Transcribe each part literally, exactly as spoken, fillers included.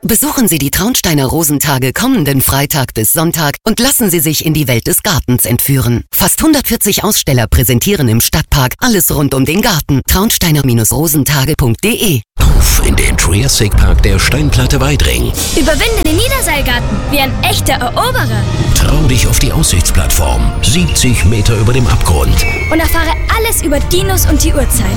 Besuchen Sie die Traunsteiner Rosentage kommenden Freitag bis Sonntag und lassen Sie sich in die Welt des Gartens entführen. Fast hundertvierzig Aussteller präsentieren im Stadtpark alles rund um den Garten. traunsteiner rosentage punkt de. Auf in den Triassic Park der Steinplatte Weidring. Überwinde den Niederseilgarten wie ein echter Eroberer. Trau dich auf die Aussichtsplattform, siebzig Meter über dem Abgrund. Und erfahre alles über Dinos und die Urzeit.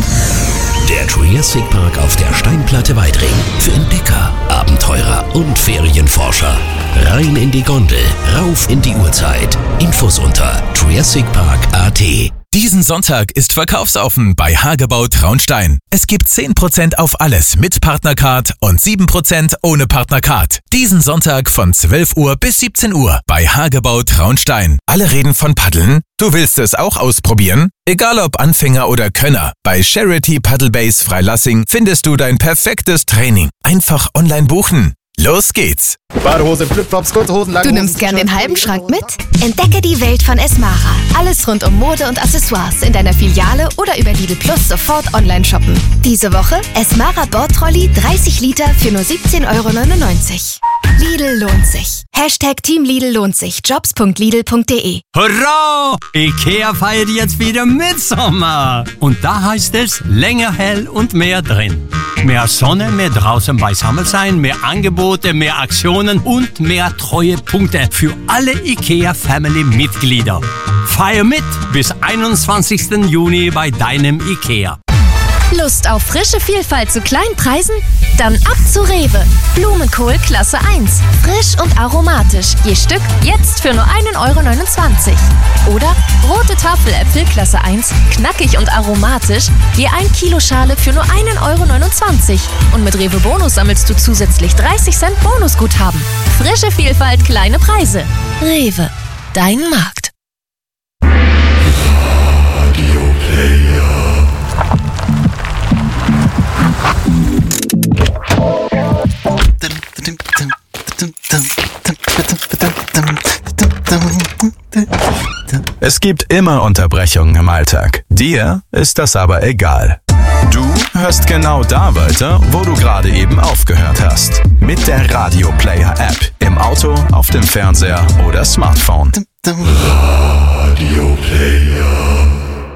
Der Triassic Park auf der Steinplatte Weidring. Für Entdecker, Abenteurer und Ferienforscher. Rein in die Gondel, rauf in die Urzeit. Infos unter triassic park punkt a t. Diesen Sonntag ist verkaufsoffen bei Hagebau Traunstein. Es gibt zehn Prozent auf alles mit Partnercard und sieben Prozent ohne Partnercard. Diesen Sonntag von zwölf Uhr bis siebzehn Uhr bei Hagebau Traunstein. Alle reden von Paddeln? Du willst es auch ausprobieren? Egal ob Anfänger oder Könner, bei Charity Paddlebase Freilassing findest du dein perfektes Training. Einfach online buchen. Los geht's! Badehose, Flipflops, kurze Hosen, lange Du nimmst gern den halben Schrank mit? Entdecke die Welt von Esmara. Alles rund um Mode und Accessoires in deiner Filiale oder über Lidl Plus sofort online shoppen. Diese Woche Esmara Bordtrolley dreißig Liter für nur siebzehn Euro neunundneunzig. Lidl lohnt sich. Hashtag Team Lidl lohnt sich. jobs punkt lidl punkt de. Hurra! Ikea feiert jetzt wieder Mitsommer. Und da heißt es länger hell und mehr drin. Mehr Sonne, mehr draußen beisammen sein, mehr Angebote, mehr Aktionen und mehr Treuepunkte für alle IKEA-Family-Mitglieder. Feier mit bis einundzwanzigsten Juni bei deinem IKEA. Lust auf frische Vielfalt zu kleinen Preisen? Dann ab zu Rewe. Blumenkohl Klasse eins. Frisch und aromatisch. Je Stück jetzt für nur einen Euro neunundzwanzig. Oder rote Tafeläpfel Klasse eins. Knackig und aromatisch. Je ein Kilo Schale für nur einen Euro neunundzwanzig. Und mit Rewe Bonus sammelst du zusätzlich dreißig Cent Bonusguthaben. Frische Vielfalt, kleine Preise. Rewe. Dein Markt. Radio Player. Es gibt immer Unterbrechungen im Alltag. Dir ist das aber egal. Du hörst genau da weiter, wo du gerade eben aufgehört hast. Mit der Radio Player App. Im Auto, auf dem Fernseher oder Smartphone. Radio Player.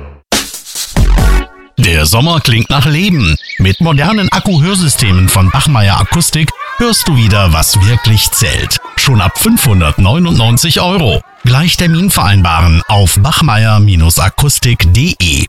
Der Sommer klingt nach Leben. Mit modernen Akku-Hörsystemen von Bachmeier Akustik hörst du wieder, was wirklich zählt. Schon ab fünfhundertneunundneunzig Euro. Gleich Termin vereinbaren auf bachmeier akustik punkt de.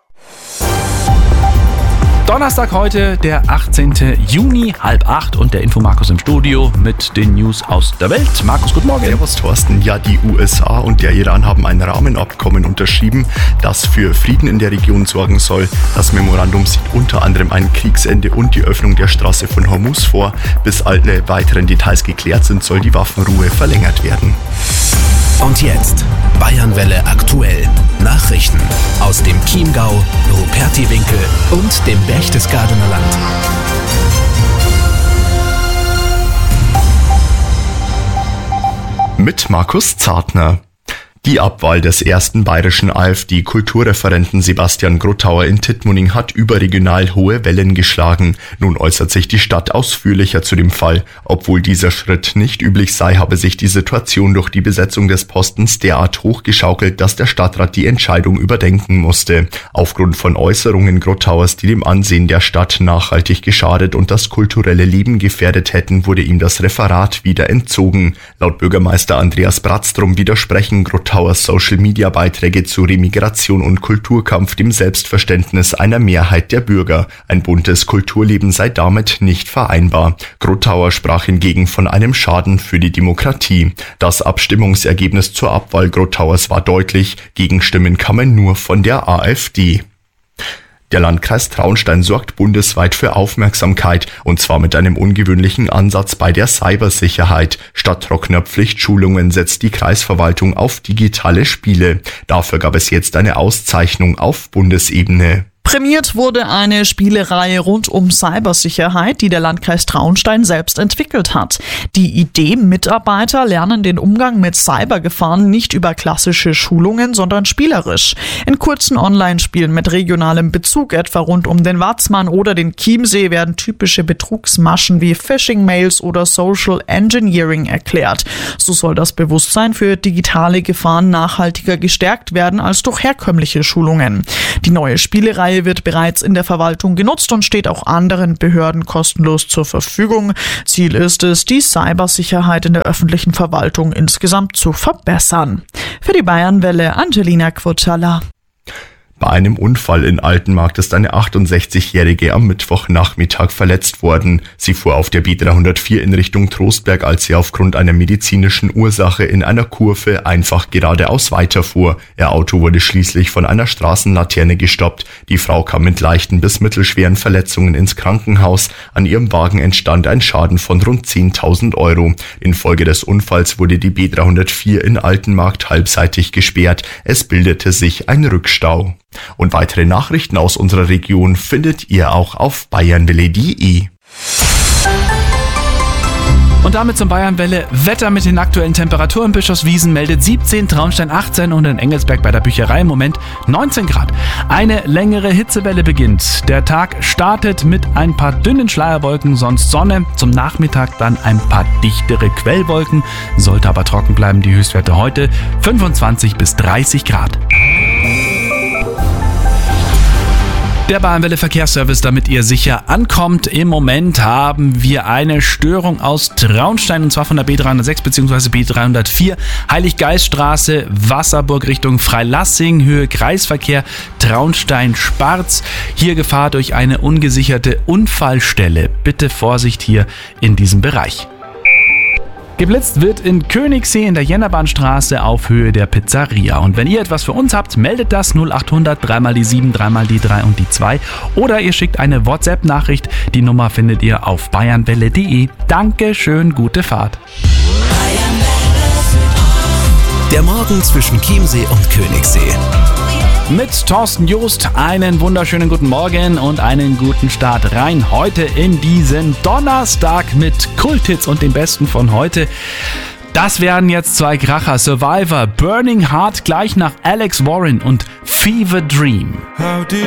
Donnerstag heute, der achtzehnten Juni, halb acht und der Infomarkus im Studio mit den News aus der Welt. Markus, guten Morgen. Servus, Thorsten. Ja, die U S A und der Iran haben ein Rahmenabkommen unterschrieben, das für Frieden in der Region sorgen soll. Das Memorandum sieht unter anderem ein Kriegsende und die Öffnung der Straße von Hormuz vor. Bis alle weiteren Details geklärt sind, soll die Waffenruhe verlängert werden. Und jetzt Bayernwelle aktuell. Nachrichten aus dem Chiemgau, Rupertiwinkel und dem Berchtesgadener Land. Mit Markus Zartner. Die Abwahl des ersten bayerischen AfD-Kulturreferenten Sebastian Grottauer in Tittmoning hat überregional hohe Wellen geschlagen. Nun äußert sich die Stadt ausführlicher zu dem Fall. Obwohl dieser Schritt nicht üblich sei, habe sich die Situation durch die Besetzung des Postens derart hochgeschaukelt, dass der Stadtrat die Entscheidung überdenken musste. Aufgrund von Äußerungen Grottauers, die dem Ansehen der Stadt nachhaltig geschadet und das kulturelle Leben gefährdet hätten, wurde ihm das Referat wieder entzogen. Laut Bürgermeister Andreas Bratztrum widersprechen Grottauer Social-Media-Beiträge zu Remigration und Kulturkampf dem Selbstverständnis einer Mehrheit der Bürger. Ein buntes Kulturleben sei damit nicht vereinbar. Grottauer sprach hingegen von einem Schaden für die Demokratie. Das Abstimmungsergebnis zur Abwahl Grottauers war deutlich. Gegenstimmen kamen nur von der AfD. Der Landkreis Traunstein sorgt bundesweit für Aufmerksamkeit, und zwar mit einem ungewöhnlichen Ansatz bei der Cybersicherheit. Statt trockener Pflichtschulungen setzt die Kreisverwaltung auf digitale Spiele. Dafür gab es jetzt eine Auszeichnung auf Bundesebene. Prämiert wurde eine Spielereihe rund um Cybersicherheit, die der Landkreis Traunstein selbst entwickelt hat. Die Idee, Mitarbeiter lernen den Umgang mit Cybergefahren nicht über klassische Schulungen, sondern spielerisch. In kurzen Online-Spielen mit regionalem Bezug, etwa rund um den Watzmann oder den Chiemsee, werden typische Betrugsmaschen wie Phishing-Mails oder Social Engineering erklärt. So soll das Bewusstsein für digitale Gefahren nachhaltiger gestärkt werden als durch herkömmliche Schulungen. Die neue Spielereihe wird bereits in der Verwaltung genutzt und steht auch anderen Behörden kostenlos zur Verfügung. Ziel ist es, die Cybersicherheit in der öffentlichen Verwaltung insgesamt zu verbessern. Für die Bayernwelle Angelina Quotala. Bei einem Unfall in Altenmarkt ist eine achtundsechzigjährige am Mittwochnachmittag verletzt worden. Sie fuhr auf der B dreihundertvier in Richtung Trostberg, als sie aufgrund einer medizinischen Ursache in einer Kurve einfach geradeaus weiterfuhr. Ihr Auto wurde schließlich von einer Straßenlaterne gestoppt. Die Frau kam mit leichten bis mittelschweren Verletzungen ins Krankenhaus. An ihrem Wagen entstand ein Schaden von rund zehntausend Euro. Infolge des Unfalls wurde die B dreihundertvier in Altenmarkt halbseitig gesperrt. Es bildete sich ein Rückstau. Und weitere Nachrichten aus unserer Region findet ihr auch auf bayernwelle punkt de. Und damit zum Bayernwelle Wetter mit den aktuellen Temperaturen. Bischofswiesen meldet siebzehn, Traunstein achtzehn und in Engelsberg bei der Bücherei im Moment neunzehn Grad. Eine längere Hitzewelle beginnt. Der Tag startet mit ein paar dünnen Schleierwolken, sonst Sonne. Zum Nachmittag dann ein paar dichtere Quellwolken. Sollte aber trocken bleiben. Die Höchstwerte heute fünfundzwanzig bis dreißig Grad. Der Bayernwelle Verkehrsservice, damit ihr sicher ankommt. Im Moment haben wir eine Störung aus Traunstein und zwar von der B dreihundertsechs bzw. B dreihundertvier, Heiliggeiststraße, Wasserburg Richtung Freilassing, Höhe Kreisverkehr, Traunstein-Sparz. Hier Gefahr durch eine ungesicherte Unfallstelle. Bitte Vorsicht hier in diesem Bereich. Geblitzt wird in Königssee in der Jennerbahnstraße auf Höhe der Pizzeria. Und wenn ihr etwas für uns habt, meldet das null achthundert, dreimal die sieben, dreimal die drei und die zwei. Oder ihr schickt eine WhatsApp-Nachricht. Die Nummer findet ihr auf bayernwelle punkt de. Dankeschön, gute Fahrt. Der Morgen zwischen Chiemsee und Königssee. Mit Thorsten Joost einen wunderschönen guten Morgen und einen guten Start rein heute in diesen Donnerstag mit Kulthits und den Besten von heute. Das werden jetzt zwei Kracher. Survivor, Burning Heart gleich nach Alex Warren und Fever Dream.